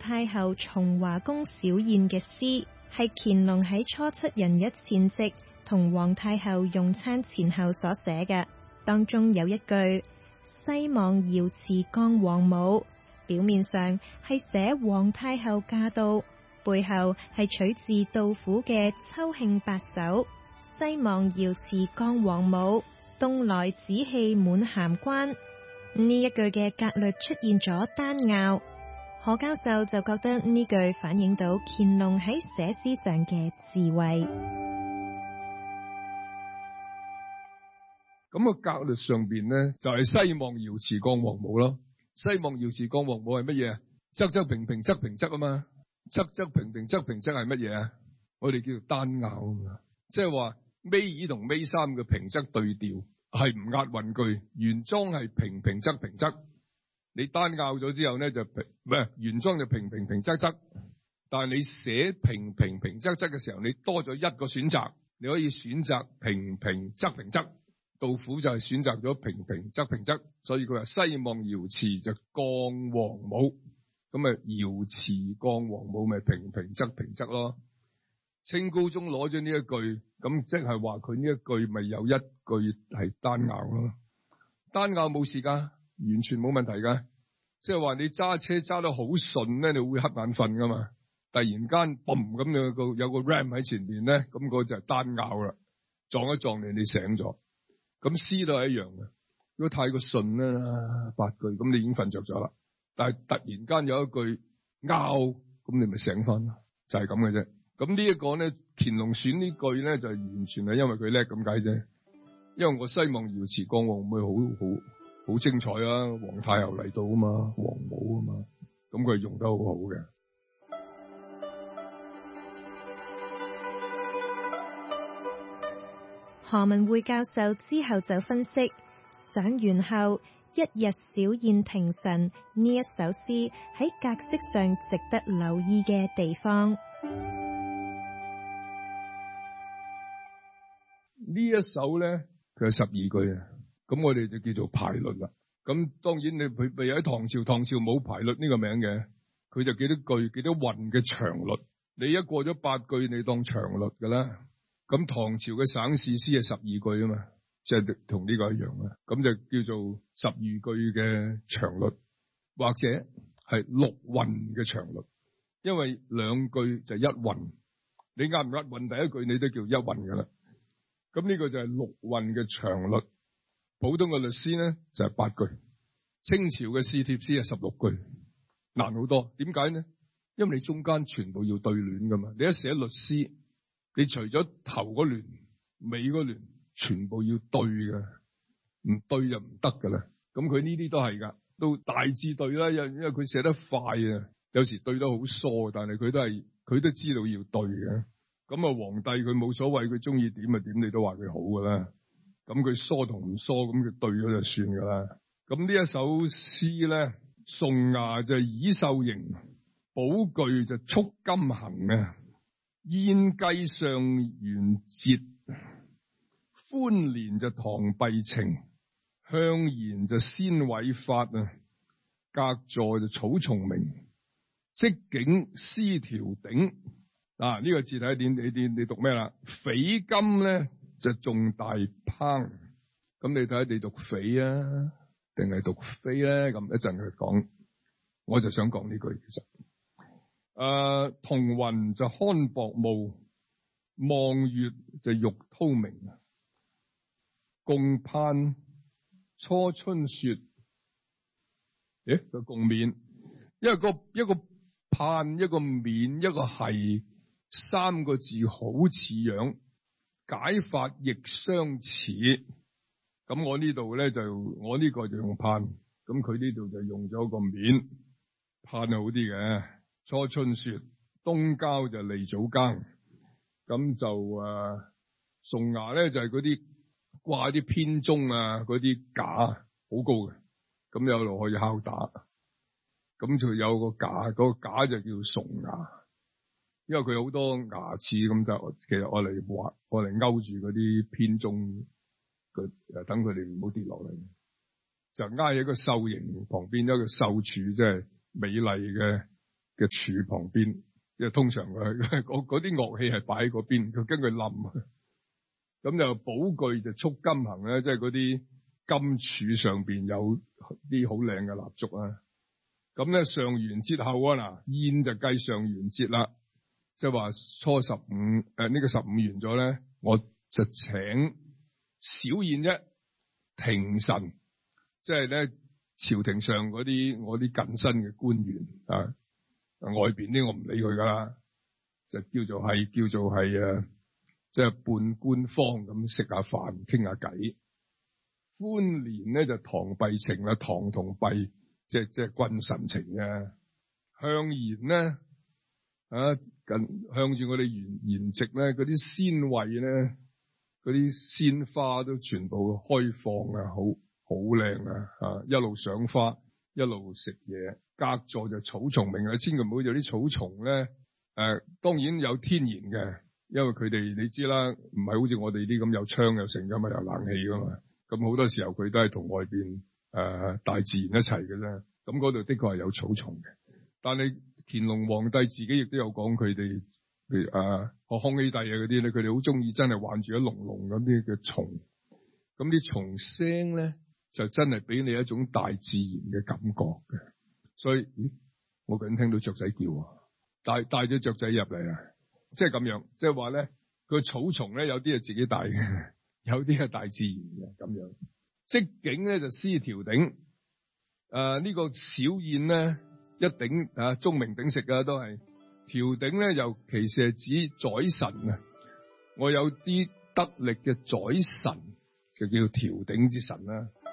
太后重華宮小宴嘅詩，係乾隆喺初七人日前夕同皇太后用餐前後所寫嘅。當中有一句西望瑤池降皇母，表面上係寫皇太后駕到，背後係取自杜甫嘅秋興八首。西望瑤池降皇母，東來紫氣滿函關。呢一句嘅格律出現咗單拗，何教授就覺得呢句反映到乾隆喺寫詩上嘅智慧。 咁個格律上邊咧就係西望瑤池降皇母咯。西望瑤池降皇母係乜嘢啊？仄仄平平仄平仄啊嘛。仄仄平平仄平仄係乜嘢啊？我哋叫做單拗啊嘛。即係話尾二同尾三嘅平仄對調係唔押韻句，原裝係平平仄平仄。你單拗咗之後咧就原裝就平平平仄仄，但係你寫平平平仄仄嘅時候，你多咗一個選擇，你可以選擇平平仄平仄。杜甫就係選擇咗平平仄平仄，所以佢話西望瑤池就降皇母，咁啊瑤池降皇母咪平平仄平仄咯。清高宗攞咗呢一句，咁即係話佢呢一句咪有一句係單拗咯。單拗冇事噶，完全冇問題噶。即係話你揸車揸得好順咧，你會瞌眼瞓噶嘛。突然間嘣咁樣有個 ram 喺前面咧，咁嗰就係單拗啦，撞一撞你醒咗。咁詩都係一樣嘅，如果太過順啦，八句咁你已經瞓着咗啦。但係突然間有一句拗，咁你咪醒翻咯，就係咁嘅啫。咁呢一個咧，乾隆選呢句咧就係完全係因為佢叻咁解啫。因為我西望瑤池降皇母好精彩啊，皇太后嚟到啊嘛，皇母啊嘛，咁佢用得好好嘅。 何文匯教授之後就分析，上元後一日小宴廷臣呢一首詩喺格式上值得留意嘅地方。 呢一首咧，佢有12句啊，咁我哋就叫做排律啦。咁當然你佢喺唐朝冇排律呢個名嘅，佢就幾多句幾多韻嘅長律。你一過咗8句，你當長律噶啦。咁唐朝嘅省試詩係12句啊嘛，即係同呢個一樣啊。咁就叫做12句嘅長律，或者係6韻嘅長律，因為2句就1韻，你押唔押韻第一句你都叫1韻噶啦。咁呢個就係6韻嘅長律。普通嘅律詩咧就係8句，清朝嘅試帖詩係16句，難好多。點解呢？因為你中間全部要對聯噶嘛。你一寫律詩，你除咗頭嗰聯、尾嗰聯，全部要對嘅，唔對就唔得噶啦。咁佢呢啲都係噶，都大致對啦。因為佢寫得快啊，有時對得好疏，但係佢都知道要對嘅。咁啊，皇帝佢冇所謂，佢中意點就點，你都話佢好噶啦。咁佢疏同唔疏，咁佢對咗就算噶啦。咁呢一首詩咧，崇牙就倚獸形，寶具就束金衡啊。煙雞上元節，歡連就唐弊情，向賢就先偉發啊。隔座就草叢明，即景詩條頂。啊，呢個字睇點你讀咩啦？匪金咧就重大烹，咁你睇下你讀匪啊定係讀飛咧？咁一陣佢講，我就想講呢句其實。彤雲就看薄霧，望月就玉濤明。共盼初春雪，個共勉，一個盼，一個勉，一個係，3個字好似樣，解法亦相似。咁我呢度咧我呢個就用盼，咁佢呢度就用咗個勉，盼係好啲嘅。初春雪，東郊就嚟早更。咁就崇牙咧就係嗰啲掛啲編鐘啊，嗰啲架好高嘅，咁有度可以敲打。咁就有個架，嗰個架就叫崇牙，因為佢好多牙齒，咁就其實我嚟勾住嗰啲編鐘，等佢哋唔好跌落嚟。就挨喺個獸形旁邊，一個獸柱，即係美麗嘅嘅柱旁邊，即係通常嗰啲樂器係擺喺嗰邊，佢跟佢冧。咁就寶具就束金行咧，即係嗰啲金柱上邊有啲好靚嘅蠟燭啊。咁咧上元節後啊，嗱宴就計上元節啦，即係話初15，呢個15完咗咧，我就請小宴啫，廷臣，即係咧朝廷上嗰啲我啲近身嘅官員啊，外邊啲我唔理佢噶啦，就叫做係即係半官方咁食下飯傾下偈。歡年咧就堂幣情啦，堂同幣即係君臣情嘅。向賢咧向住我哋筵席咧，嗰啲鮮惠咧，嗰啲鮮花都全部開放啊，好靚啊！一路賞花，一路食嘢。隔座就草叢明啊，千祈唔好有啲草叢咧。當然有天然嘅，因為佢哋你知啦，唔係好似我哋啲咁有窗有成噶嘛，有冷氣噶嘛。咁好多時候佢都係同外邊大自然一齊嘅啫。咁嗰度的確係有草叢嘅，但係乾隆皇帝自己亦都有講佢哋，譬如康熙帝啊嗰啲咧，佢哋好中意真係環住一籠籠咁啲嘅蟲。咁啲蟲聲咧就真係俾你一種大自然嘅感覺嘅。所以我究竟聽到雀仔叫啊，帶咗雀仔入嚟啊，即係咁樣，即係話咧個草叢咧有啲係自己帶嘅，有啲係大自然嘅咁樣。即景咧就司調鼎，呢個小宴咧一鼎鐘鳴鼎食啊，都係調鼎咧，尤其是係指宰臣啊。我有啲得力嘅宰臣就叫調鼎之臣啦。